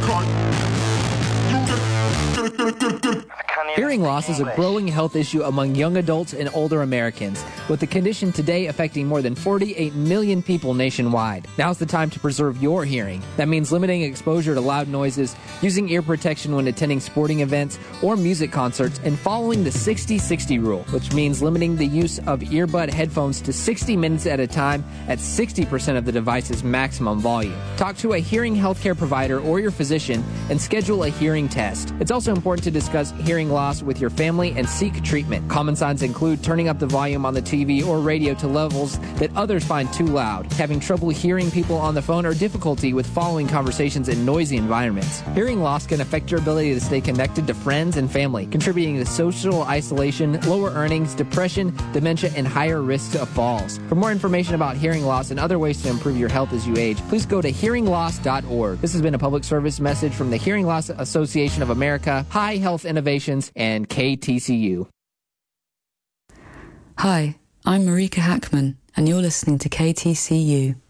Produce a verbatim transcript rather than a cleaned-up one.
Hearing loss is a growing health issue among young adults and older Americans, with the condition today affecting more than forty-eight million people nationwide. Now's the time to preserve your hearing. That means limiting exposure to loud noises, using ear protection when attending sporting events or music concerts, and following the sixty sixty rule, which means limiting the use of earbud headphones to sixty minutes at a time at sixty percent of the device's maximum volume. Talk to a hearing healthcare provider or your physician and schedule a hearing test. It's also important to discuss hearing loss with your family and seek treatment. Common signs include turning up the volume on the T V or radio to levels that others find too loud, having trouble hearing people on the phone, or difficulty with following conversations in noisy environments. Hearing loss can affect your ability to stay connected to friends and family, contributing to social isolation, lower earnings, depression, dementia, and higher risks of falls. For more information about hearing loss and other ways to improve your health as you age, please go to hearing loss dot org. This has been a public service message from the Hearing Loss Association of America, High Health Innovations, and K T C U. Hi, I'm Marika Hackman, and you're listening to K T C U.